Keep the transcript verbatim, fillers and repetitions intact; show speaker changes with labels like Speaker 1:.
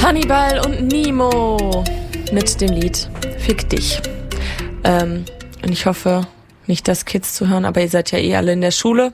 Speaker 1: Hannibal und Nemo mit dem Lied Fick dich. Ähm, und ich hoffe nicht, dass Kids zuhören, aber ihr seid ja eh alle in der Schule.